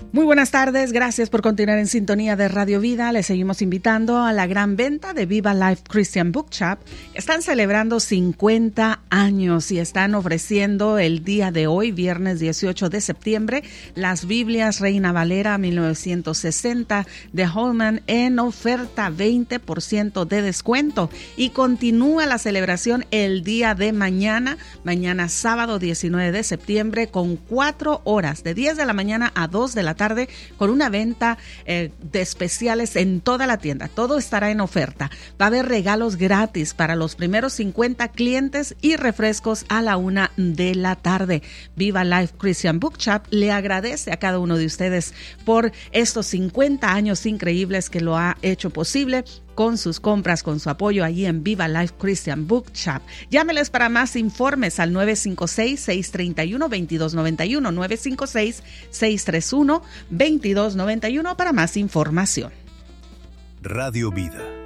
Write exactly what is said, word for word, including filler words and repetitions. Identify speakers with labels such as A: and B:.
A: Muy buenas tardes, gracias por continuar en sintonía de Radio Vida. Les seguimos invitando a la gran venta de Viva Life Christian Book Shop. Están celebrando cincuenta años y están ofreciendo el día de hoy, viernes dieciocho de septiembre, las Biblias Reina Valera mil novecientos sesenta de Holman en oferta, veinte por ciento de descuento. Y continúa la celebración el día de mañana, mañana sábado diecinueve de septiembre, con cuatro horas, de diez de la mañana a dos de la tarde, con una venta eh, de especiales en toda la tienda. Todo estará en oferta. Va a haber regalos gratis para los primeros cincuenta clientes y refrescos a la una de la tarde. Viva Life Christian Book Shop le agradece a cada uno de ustedes por estos cincuenta años increíbles que lo ha hecho posible con sus compras, con su apoyo allí en Viva Life Christian Book Shop. Llámeles para más informes al nueve cinco seis, seis tres uno, dos dos nueve uno, nueve cinco seis, seis tres uno, dos dos nueve uno para más información.
B: Radio Vida.